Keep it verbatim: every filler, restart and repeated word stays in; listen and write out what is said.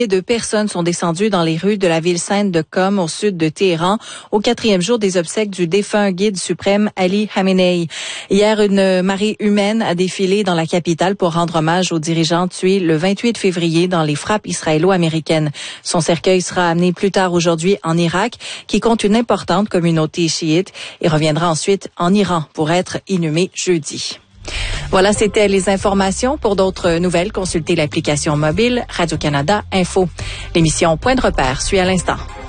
de personnes sont descendues dans les rues de la ville sainte de Qom, au sud de Téhéran, au quatrième jour des obsèques du défunt guide suprême Ali Khamenei. Hier, une marée humaine a défilé dans la capitale pour rendre hommage aux dirigeants tués le vingt-huit février dans les frappes israélo-américaines. Son cercueil sera amené plus tard aujourd'hui en Irak, qui compte une importante communauté chiite, et reviendra ensuite en Iran pour être inhumé jeudi. Voilà, c'était les informations. Pour d'autres nouvelles, consultez l'application mobile Radio-Canada Info. L'émission Point de repère suit à l'instant.